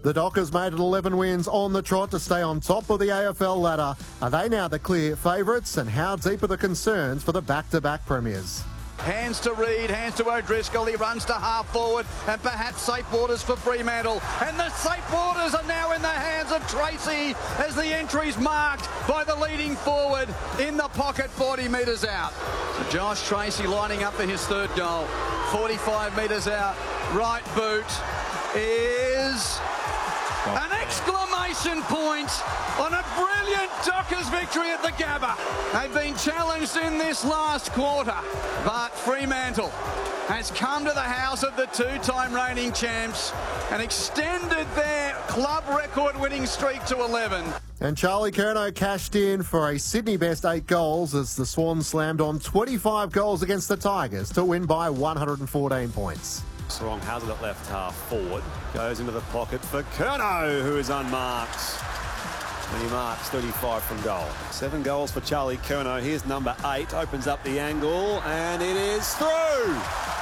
The Dockers made it 11 wins on the trot to stay on top of the AFL ladder. Are they now the clear favourites, and how deep are the concerns for the back-to-back premiers? Hands to Reid, hands to O'Driscoll, he runs to half forward, and perhaps safe waters for Fremantle. And the safe waters are now in the hands of Tracy as the entry's marked by the leading forward in the pocket 40 metres out. So Josh Tracy lining up for his third goal. 45 metres out, right boot is an exclamation point on a brilliant Dockers victory at the Gabba. They've been challenged in this last quarter, but Fremantle has come to the house of the two-time reigning champs and extended their club record winning streak to 11. And Charlie Curnow cashed in for a Sydney best 8 goals as the Swans slammed on 25 goals against the Tigers to win by 114 points. Sarong has it at left half forward. Goes into the pocket for Curnow, who is unmarked. And he marks 35 from goal. 7 goals for Charlie Curnow. Here's number 8. Opens up the angle, and it is through.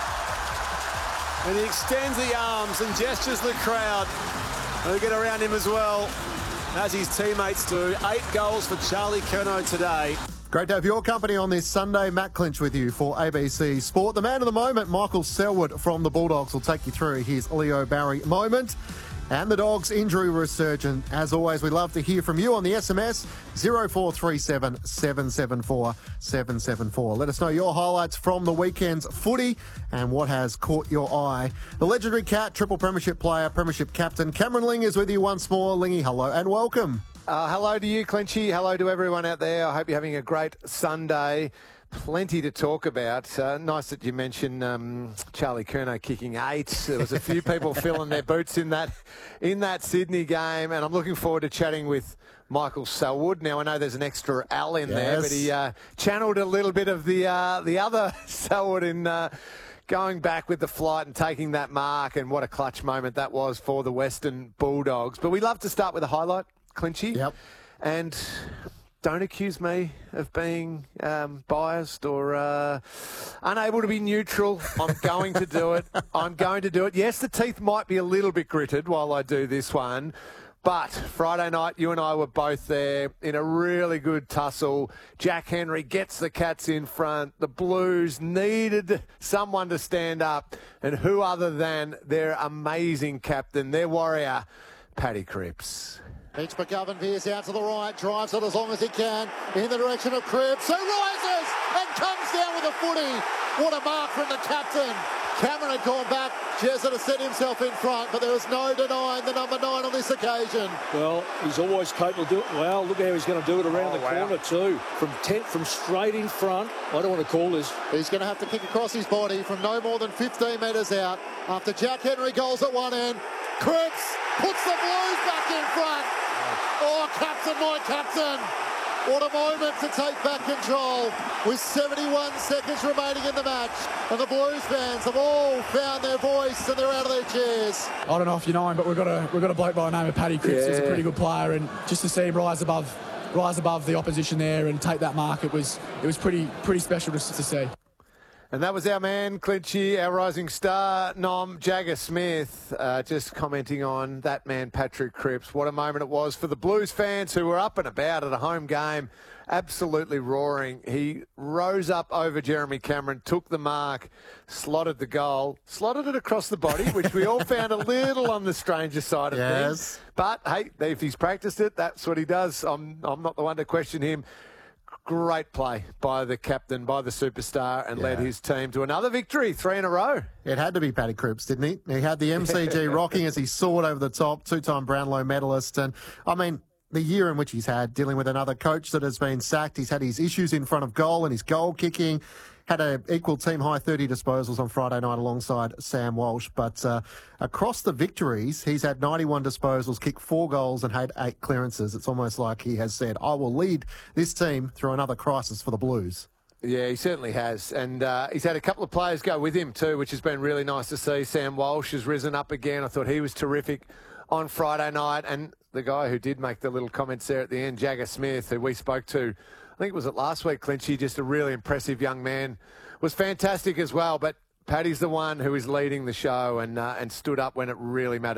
And he extends the arms and gestures the crowd. They get around him as well, as his teammates do. 8 goals for Charlie Curnow today. Great to have your company on this Sunday. Matt Clinch with you for ABC Sport. The man of the moment, Michael Selwood from the Bulldogs, will take you through his Leo Barry moment. And the Dogs' injury resurgent. As always, we love to hear from you on the SMS 0437 774 774. Let us know your highlights from the weekend's footy and what has caught your eye. The legendary Cat, triple premiership player, premiership captain, Cameron Ling is with you once more. Lingy, hello and welcome. Hello to you, Clinchy. Hello to everyone out there. I hope you're having a great Sunday. Plenty to talk about. Nice that you mentioned Charlie Curnow kicking 8. There was a few people filling their boots in that Sydney game, and I'm looking forward to chatting with Michael Selwood. Now, I know there's an extra L in there, but he channeled a little bit of the other Selwood in going back with the flight and taking that mark, and what a clutch moment that was for the Western Bulldogs. But we love to start with a highlight, Clinchy. Yep. And don't accuse me of being biased or unable to be neutral. I'm going to do it. I'm going to do it. Yes, the teeth might be a little bit gritted while I do this one. But Friday night, you and I were both there in a really good tussle. Jack Henry gets the Cats in front. The Blues needed someone to stand up. And who other than their amazing captain, their warrior, Paddy Cripps. Mitch McGovern veers out to the right, drives it as long as he can in the direction of Cripps, who rises and comes down with a footy. What a mark from the captain. Cameron had gone back, Jesuit has set himself in front, but there was no denying the number 9 on this occasion. Well, he's always capable of doing it. Wow, look how he's going to do it around the corner too. From straight in front. I don't want to call this. He's going to have to kick across his body from no more than 15 metres out. After Jack Henry goals at one end, Cripps puts the Blues back in front. Oh, captain, my captain. What a moment to take back control with 71 seconds remaining in the match. And the Blues fans have all found their voice and they're out of their chairs. I don't know if you know him, but we've got a bloke by the name of Paddy Cripps. He's a pretty good player, and just to see him rise above the opposition there and take that mark, it was pretty special to see. And that was our man, Clinchy, our rising star, Nom Jagger Smith, just commenting on that man, Patrick Cripps. What a moment it was for the Blues fans who were up and about at a home game, absolutely roaring. He rose up over Jeremy Cameron, took the mark, slotted the goal, slotted it across the body, which we all found a little on the stranger side of things. But, hey, if he's practiced it, that's what he does. I'm not the one to question him. Great play by the captain, by the superstar, and led his team to another victory, 3 in a row. It had to be Paddy Cripps, didn't he? He had the MCG rocking as he soared over the top, 2-time Brownlow medalist. And, I mean, the year in which he's had, dealing with another coach that has been sacked, he's had his issues in front of goal and his goal kicking. Had an equal team-high 30 disposals on Friday night alongside Sam Walsh. But across the victories, he's had 91 disposals, kicked 4 goals and had 8 clearances. It's almost like he has said, I will lead this team through another crisis for the Blues. Yeah, he certainly has. And he's had a couple of players go with him too, which has been really nice to see. Sam Walsh has risen up again. I thought he was terrific on Friday night. And the guy who did make the little comments there at the end, Jagger Smith, who we spoke to, I think it was last week, Clinchy, just a really impressive young man, was fantastic as well. But Paddy's the one who is leading the show and stood up when it really mattered.